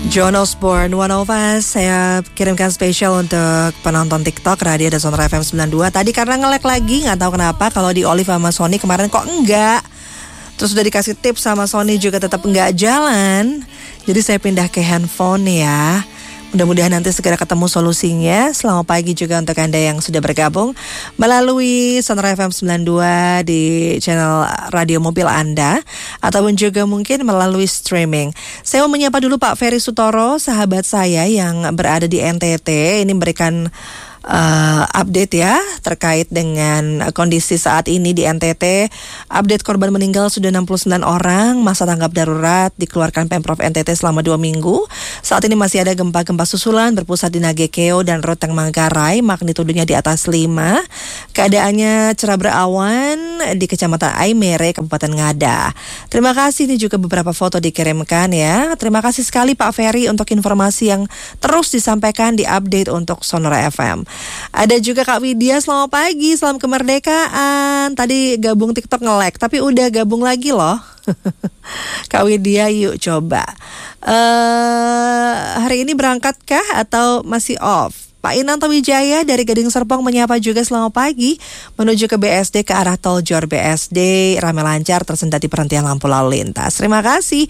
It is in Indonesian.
John Osborne, One of Us. Saya kirimkan spesial untuk penonton TikTok Radio dan Sonora FM 92. Tadi karena nge-lag lagi, gak tahu kenapa. Kalau di Olive sama Sony kemarin kok enggak. Terus udah dikasih tips sama Sony juga tetap enggak jalan. Jadi saya pindah ke handphone ya. Mudah-mudahan nanti segera ketemu solusinya. Selamat pagi juga untuk Anda yang sudah bergabung melalui Sonora FM 92 di channel radio mobil Anda, ataupun juga mungkin melalui streaming. Saya mau menyapa dulu Pak Ferry Sutoro, sahabat saya yang berada di NTT. Ini memberikan update ya terkait dengan kondisi saat ini di NTT. Update korban meninggal sudah 69 orang. Masa tanggap darurat dikeluarkan Pemprov NTT selama 2 minggu. Saat ini masih ada gempa-gempa susulan berpusat di Nagekeo dan Roteng Manggarai, magnitudonya di atas 5. Keadaannya cerah berawan di Kecamatan Aimere, Kabupaten Ngada. Terima kasih, ini juga beberapa foto dikirimkan ya. Terima kasih sekali Pak Ferry untuk informasi yang terus disampaikan di update untuk Sonora FM. Ada juga Kak Widya, selamat pagi, salam kemerdekaan. Tadi gabung TikTok nge-lag, tapi udah gabung lagi loh. Kak Widya, yuk coba. Hari ini berangkatkah atau masih off? Pak Inanto Wijaya dari Gading Serpong menyapa juga, selamat pagi. Menuju ke BSD ke arah tol Jor BSD, ramai lancar tersendat di perhentian lampu lalu lintas. Terima kasih.